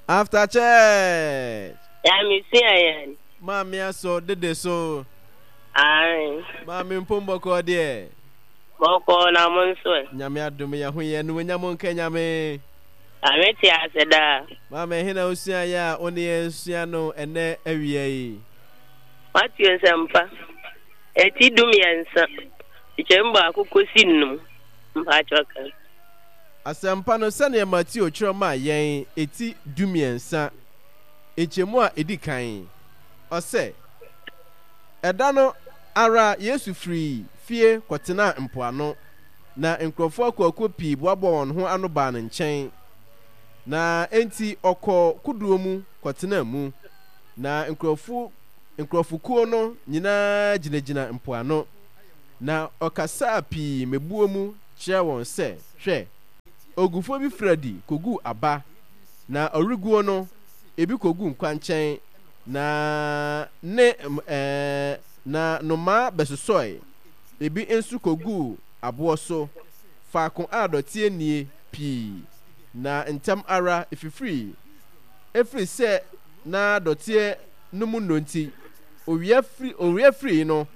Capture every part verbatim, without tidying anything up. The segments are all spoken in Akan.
After church. Ya mi si ayen. Mami aso dede so. Ai. Mami mpombo ko de. Boko na monso. Nyame adom ya ho ye no nyamo nka nyame. Ameti aseda. Mami hina usua ya oni ensua no ene awie yi. Wati ensampa. Eti dum yensa. Ichemba akukosi nnum. Mpa choka. Asampa no sane mati ochiro ma yen eti dumiensa. Echemu a edikan. Ose eda no ara Yesu free fie kwotena mpoano na nkrofo akoko pii boabo won ho ano ba ne nchen na enti okọ kuduo mu kwotena mu na nkrofo nkrofo no nyina ginagina mpoano na okasa pii mebuo mu kire won se hwe ogufo bi fradi kogu aba na origuo no ebi kogu nkwanchen na ne eh na noma besosoi ebi ensu kogu abo so faako adotie nie pi na ntam ara efifiri efiri se na dotie numu nonti owia firi owia firi no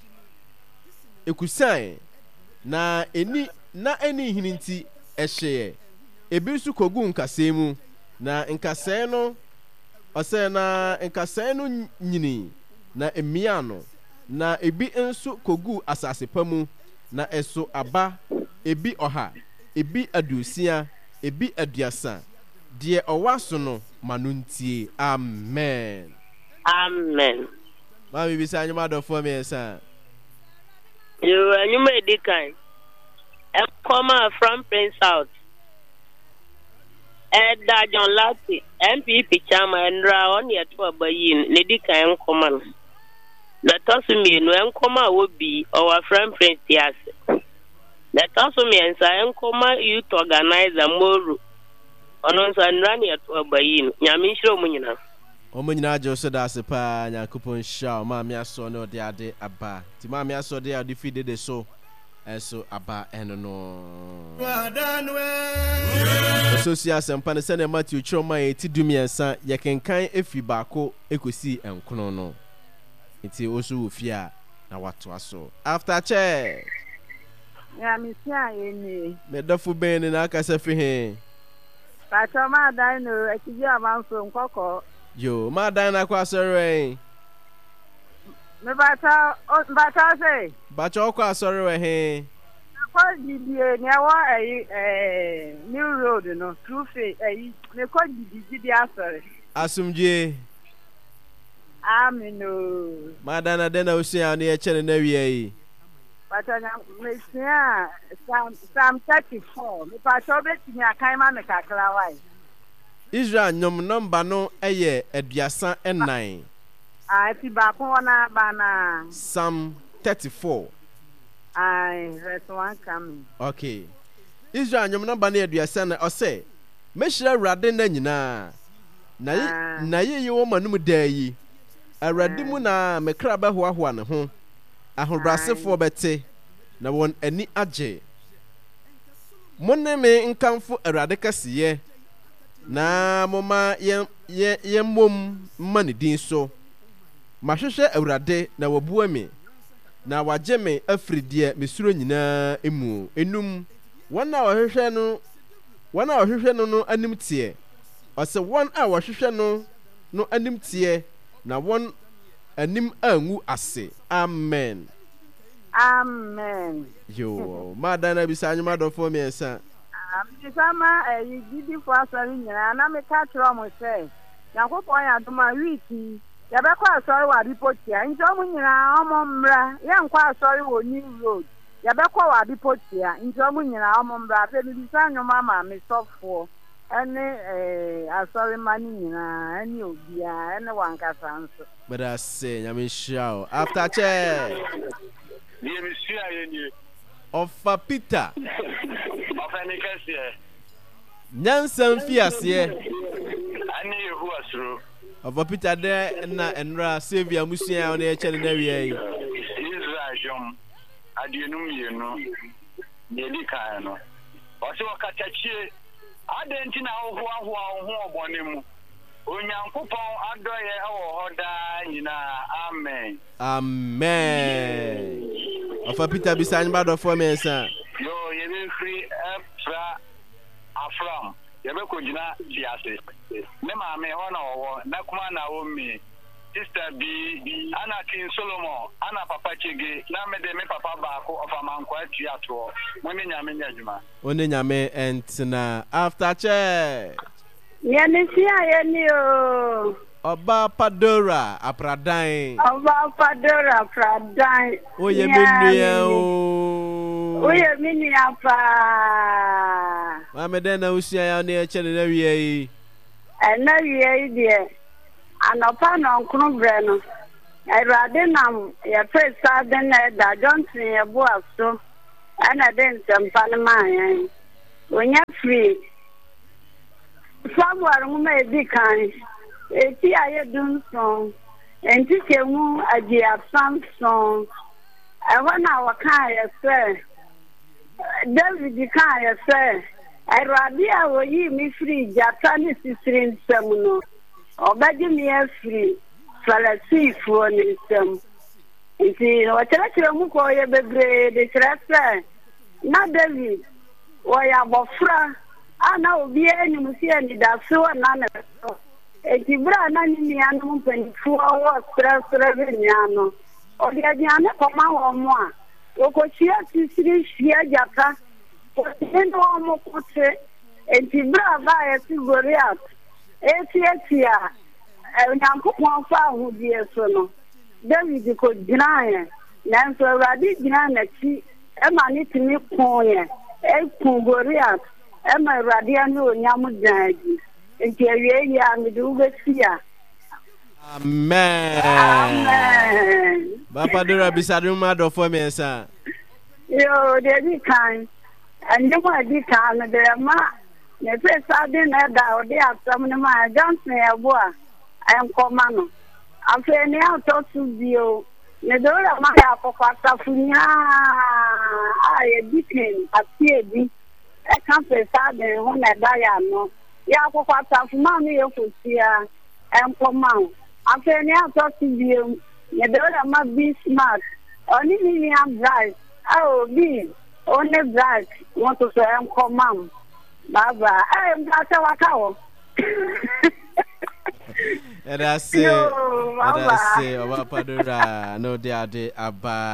ekusan na eni na eni hininti ehye ebi nsu kogu nkasemu na nkasɛ no ɔsɛ na nkasɛ no nyini na emia no na ebi nso kogu asase pa mu na ɛso aba ebi ɔha ebi aduosia ebi aduasa deɛ ɔwa so no manuntie amen Amen. ma mi bisa anyuma dɔfo me nsa Yo anyuma edikan. Em koma from Prince South. Eda John Lati M P P chairman Ndra on ye to abayin ne dikan koma no. Na tosu mi no en koma wo bi our friend Prince Tiase. Na tosu mi ensa en koma youth organizer Moru. Ono nsa Ndra ne to abayin. Nyame nhiro mu nyina. Omo nyina ajo so da se pa Yakupon sha ma me aso no de ade aba. Ti ma me aso de ade fi de so. Eso aba eno no. Sosia sempa ne sene Matthew Choma eti dumiensa ye kenkan efi baako ekosi enkono no. Enti oso ofia na wato aso. After church. Ya mi si ayeni. Me dafu ben na akasa fi he. Pa choma dan no ekiji amanso nkoko. Yo, ma dan na kwa sore. Me bata bata say. Bacha okwa sore we he. Ko didie ni awo eh eh New Road no through fe eh me ko didie asore. Asumje. Amino. Ma dan na den na osia na ye chere na wie yi. Bata nya me sia Psalm Psalm thirty-four. Me pa so betimi akan ma me kakra wai. Israel nyom number no eye aduasa enan. Ah, ti ba ko na ba na. Psalm thirty-four. Ai, verse one coming. Okay. Israel nyom number na aduasa na ose. Mehira Awurade na nyina. Na ye na ye ye wo manum da yi. Awurade mu na mekra ba ho ahoa ne ho. Ahobrasefo bete na won ani age. Monne me nkamfo Awurade kasiye. Na moma ye ye ye mom mane din so. Mahwehwe Awurade na wabua me. Na wagye me afridie mesuro nyina emu enum. Won a wahwehwe no won a wahwehwe no no anim tie. Ose won a wahwehwe no no anim tie na won anim angu ase. Amen. Amen. Yo, madana bisa anyuma dofo me ensa. Bisama eh gidi fo asori nyina na me ka tro mo se. Yakopon ya doma wiki. Ya be kwa asori wa bipotia. Njo mu nyina omo mra. Ya nkwa asori wo New Road. Ya be kwa wa bipotia. Njo mu nyina omo mra. Pe bisa anyuma ma me sofo. Ene eh asori mani nyina, ene obia, ene wankasa nso. But I say, nyame shao. After che. Ye misia ye ni. Ofa Peter. Ofa ni kase. Nyansam fi ase. Ani yehu asro. Ofa Peter de na enra Savior musua on e chene na wie yi. Israel jom. Adienum ye no. Ye di kan no. O se wakatachie. Adenti na ho ho ho ho obonemu. Onyankopɔn adɔyɛ ɛwɔ hɔ daa nyinaa. Amen. Amen. Ofa Peter bisanyi ba do fo me nsa. Yo, yebe free Efra Afram. Yebe ko gina diase. Me ma me ho na wo na kuma na wo mi. Sister B, Anna King Solomon, Anna Papa Chege, na me de me papa ba ko of amanko atua to. Mo ni nyame nyadwuma. Oni nyame entina after church. Yeni si ayeni o. Oba Padora apradan. Oba Padora apradan. Oye menua o. Oye menua pa. Ma me den na usia ya na eche na wie yi. Ena wie yi de. Anopa no nkru bre no. Erade nam ye pesa den na da Johnson ye bo aso. Ana den sempa na ma yan. Onya free. Samuel mu me di kan. Eti aye dun song. Enti kemu agi afam song. E wana waka ye se. David di kan ye se. Erade a wo yi mi free jata ni sisirin samuno. Obaji mi e free. Falasi fu ni sam. Enti o tere tere mu ko ye bebre de tere na David wo ya bofra ana obi eni musie ni da so na na eti bra na ni ya no mpanifu awo stra stra nya no o de nya na ko ma wo mo a o ko chia tisiri hia jaka o de no mo ko te eti bra ba ya ti Goliath eti eti a Onyankopɔn fa hu die so no David ko gina ye na so radi gina na ti e ma ni timi kun ye e kun Goliath e ma radi anu onyam daji nti awie ya mi du besia. Amen. Amen. Papa Dora bisadu ma do fo me nsa. Yo de bi kan ande mo di kan no de ma ne pesa de na da o de atam ne ma Johnson e bo a enkoma no afi ni ato su bio ne dora ma ya kokwata funya a ye dikin afi bi e kan pesa de ho na da ya no ya kokwata fuma mi ye fosia enkoma afi ni ato su bio ne dora ma be smart oni ni ni am bright oh be only bright want to say enkoma baba eh mta waka wo Era se, era se, Oba Padora no de ade aba.